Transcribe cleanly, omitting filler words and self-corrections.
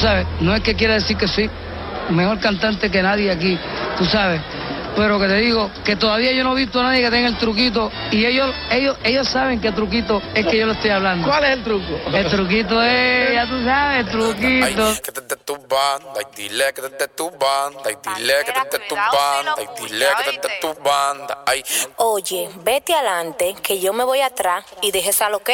sabes, no es que quiera decir que soy mejor cantante que nadie aquí, tú sabes, pero que te digo que todavía yo no he visto a nadie que tenga el truquito y ellos saben qué truquito es que yo le estoy hablando. ¿Cuál es el truco? El truquito es, ya tú sabes, el truquito. Ay, que te de tu banda, y dile que te de tu banda, y dile que te de tu banda, y dile que te de tu banda. Ay. Oye, vete adelante, que yo me voy atrás y deje esa loquera.